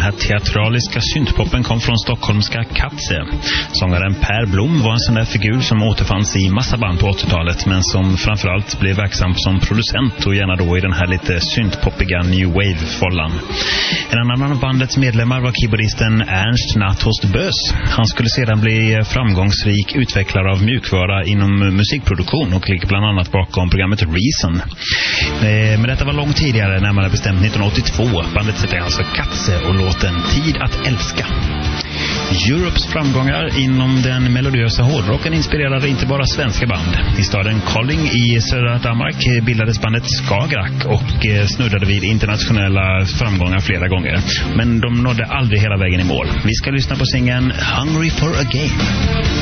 här teatraliska syntpoppen kom från stockholmska Katze. Sångaren Per Blom var en sån där figur som återfanns i massa band på 80-talet, men som framförallt blev verksam som producent och gärna då i den här lite syntpoppiga New Wave-follan. En annan av bandets medlemmar var keyboardisten Ernst Nathost Bös. Han skulle sedan bli framgångsrik utvecklare av mjukvara inom musikproduktion och ligger bland annat bakom programmet Reason. Men detta var långt tidigare, närmare bestämt 1982. Bandet heter alltså Katze och låten Tid att älska. Europes framgångar inom den melodiösa hårdrocken inspirerade inte bara svenska band. I staden Kolding i södra Danmark bildades bandet Skagerrak och snuddade vid internationella framgångar flera gånger. Men de nådde aldrig hela vägen i mål. Vi ska lyssna på singeln Hungry for a Game.